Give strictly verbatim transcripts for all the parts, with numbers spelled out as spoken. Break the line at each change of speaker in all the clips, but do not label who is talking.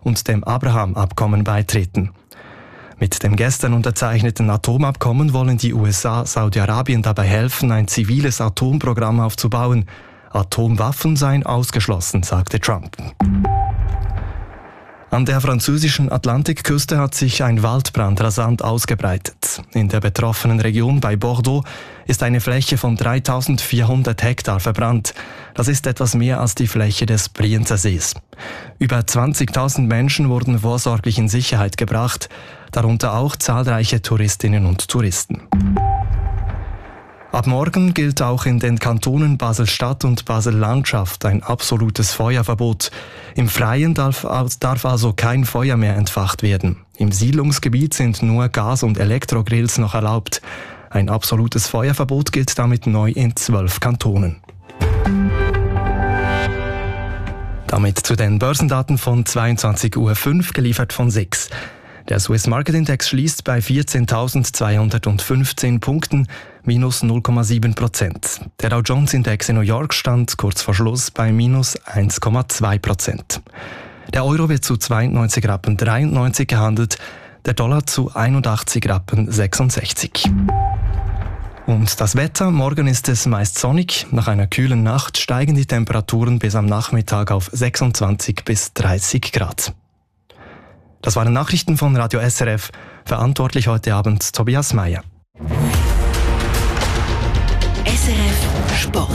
und dem Abraham-Abkommen beitreten. Mit dem gestern unterzeichneten Atomabkommen wollen die U S A Saudi-Arabien dabei helfen, ein ziviles Atomprogramm aufzubauen. Atomwaffen seien ausgeschlossen, sagte Trump. An der französischen Atlantikküste hat sich ein Waldbrand rasant ausgebreitet. In der betroffenen Region bei Bordeaux ist eine Fläche von dreitausendvierhundert Hektar verbrannt. Das ist etwas mehr als die Fläche des Brienzer Sees. Über zwanzigtausend Menschen wurden vorsorglich in Sicherheit gebracht, darunter auch zahlreiche Touristinnen und Touristen. Ab morgen gilt auch in den Kantonen Basel-Stadt und Basel-Landschaft ein absolutes Feuerverbot. Im Freien darf, darf also kein Feuer mehr entfacht werden. Im Siedlungsgebiet sind nur Gas- und Elektrogrills noch erlaubt. Ein absolutes Feuerverbot gilt damit neu in zwölf Kantonen. Damit zu den Börsendaten von zweiundzwanzig Uhr fünf, geliefert von S I X. Der Swiss Market Index schließt bei vierzehntausendzweihundertfünfzehn Punkten, minus null Komma sieben Prozent. Der Dow Jones Index in New York stand kurz vor Schluss bei minus eins Komma zwei Prozent. Der Euro wird zu zweiundneunzig Rappen dreiundneunzig gehandelt, der Dollar zu einundachtzig Rappen sechsundsechzig. Und das Wetter: Morgen ist es meist sonnig. Nach einer kühlen Nacht steigen die Temperaturen bis am Nachmittag auf sechsundzwanzig bis dreißig Grad. Das waren Nachrichten von Radio S R F. Verantwortlich heute Abend Tobias Meyer.
S R F Sport.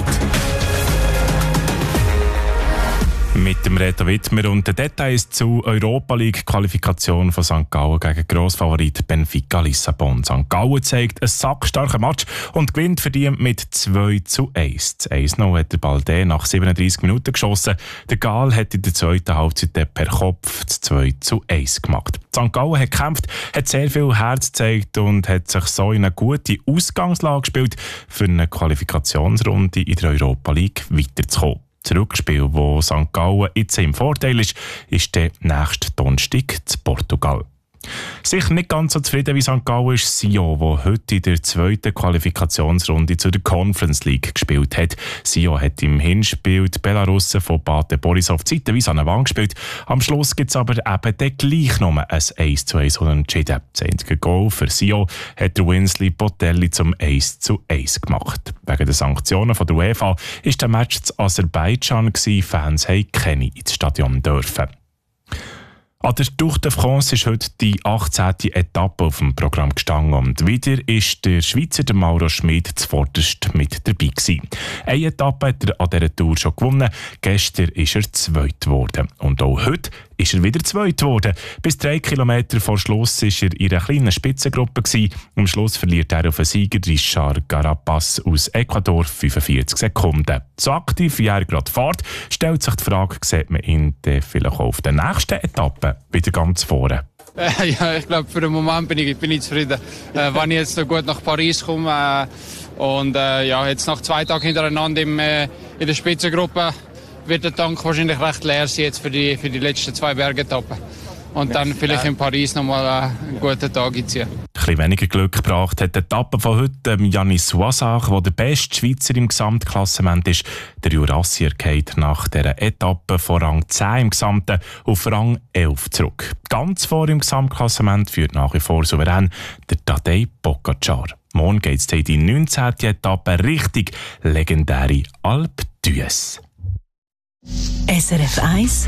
Mit dem Reto Wittmer und den Details zur Europa League Qualifikation von Sankt Gallen gegen Grossfavorit Benfica Lissabon. Sankt Gallen zeigt einen sackstarken Match und gewinnt verdient mit zwei zu eins. Das eins null hat der Balde nach siebenunddreissig Minuten geschossen. Der Gaal hat in der zweiten Halbzeit per Kopf das zwei zu eins gemacht. Sankt Gallen hat gekämpft, hat sehr viel Herz gezeigt und hat sich so in eine gute Ausgangslage gespielt, für eine Qualifikationsrunde in der Europa League weiterzukommen. Das Rückspiel, wo Sankt Gallen jetzt im Vorteil ist, ist der nächste Donnerstag zu Portugal. Sicher nicht ganz so zufrieden wie Sankt Gallen ist Sion, der heute in der zweiten Qualifikationsrunde zu der Conference League gespielt hat. Sion hat im Hinspiel die Belarussen von Bate Borisov zeitweise an der Wand gespielt. Am Schluss gibt es aber eben den gleich nur ein eins zu eins unentschieden. Das einzige Goal für Sion hat der Winsley Botelli zum eins zu eins gemacht. Wegen der Sanktionen von der UEFA ist der Match zu Aserbaidschan gewesen. Fans haben keine ins Stadion dürfen. An der Tour de France ist heute die achtzehnte Etappe auf dem Programm gestanden und wieder ist der Schweizer der Mauro Schmid zuvorderst mit dabei gewesen. Eine Etappe hat er an dieser Tour schon gewonnen, gestern ist er Zweit geworden. Und auch heute ist er wieder Zweit geworden. Bis drei Kilometer vor Schluss war er in einer kleinen Spitzengruppe gewesen. Am Schluss verliert er auf den Sieger Richard Carapaz aus Ecuador fünfundvierzig Sekunden. So aktiv wie er gerade fährt, stellt sich die Frage, sieht man ihn vielleicht auch auf der nächsten Etappe wieder ganz vorne?
Äh, ja, ich glaube, für den Moment bin ich, bin ich zufrieden. Äh, wenn ich jetzt noch gut nach Paris komme äh, und äh, ja, jetzt nach zwei Tagen hintereinander im, äh, in der Spitzengruppe wird der Tank wahrscheinlich recht leer sein jetzt für die, für die letzten zwei Bergetappen. Und dann vielleicht in Paris nochmal einen guten Tag einziehen.
Ein bisschen weniger Glück gebracht hat die Etappe von heute Janis Soisach, der der beste Schweizer im Gesamtklassement ist. Der Jurassier geht nach dieser Etappe von Rang zehn im Gesamten auf Rang elf zurück. Ganz vor im Gesamtklassement führt nach wie vor souverän der Tadej Pogačar. Morgen geht es in die neunzehnte Etappe Richtung legendäre Alpe d'Huez.
S R F eins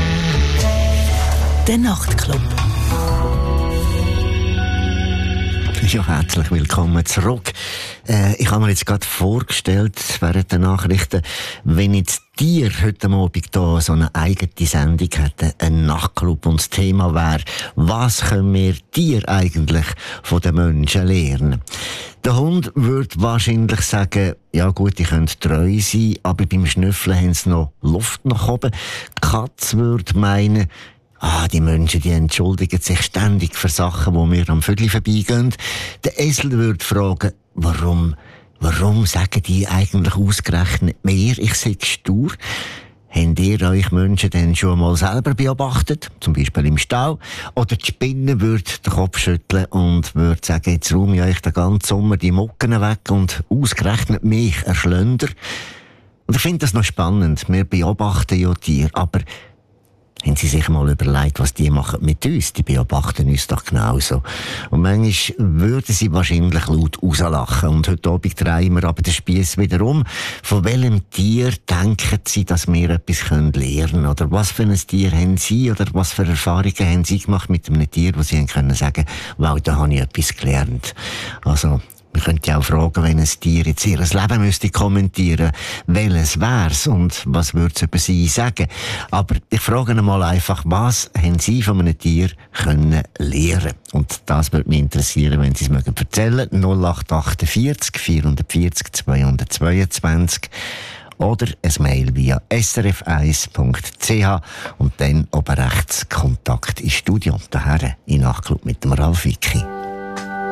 Der Nachtclub.
Ja, herzlich willkommen zurück. Äh, ich habe mir jetzt gerade vorgestellt, während der Nachrichten, wenn jetzt dir heute Abend hier so eine eigene Sendung hätten, ein Nachtclub, und das Thema wäre, was können wir dir eigentlich von den Menschen lernen? Der Hund würde wahrscheinlich sagen, ja gut, ich könnte treu sein, aber beim Schnüffeln haben sie noch Luft nach oben. Die Katze würde meinen, ah, die Menschen, die entschuldigen sich ständig für Sachen, wo wir am Vögel vorbeigehen. Der Esel würde fragen, warum, warum sagen die eigentlich ausgerechnet mehr, ich sei stur? Habt ihr euch Menschen denn schon mal selber beobachtet? Zum Beispiel im Stall? Oder die Spinne würde den Kopf schütteln und würde sagen, jetzt räume ich euch den ganzen Sommer die Mucken weg und ausgerechnet mich erschlönder. Und ich finde das noch spannend. Wir beobachten ja Tiere, aber haben Sie sich mal überlegt, was die machen mit uns? Die beobachten uns doch genauso. Und manchmal würden sie wahrscheinlich laut rauslachen. Und heute Abend drehen wir aber den Spiess wieder um. Von welchem Tier denken Sie, dass wir etwas lernen können? Oder was für ein Tier haben Sie? Oder was für Erfahrungen haben Sie gemacht mit einem Tier, wo Sie können sagen, wow, da habe ich etwas gelernt? Also, wir könnten ja auch fragen, wenn ein Tier jetzt ihr Leben müsste kommentieren, welches wär's und was würde es über sie sagen. Aber ich frage mal einfach, was haben Sie von einem Tier können lernen? Und das würde mich interessieren, wenn Sie es mögen erzählen. null acht achtundvierzig vierhundertvierzig zweihundertzweiundzwanzig oder ein Mail via s r f eins punkt c h und dann oben rechts Kontakt ins Studio. Daher in Nachtclub mit dem Ralf Wicki.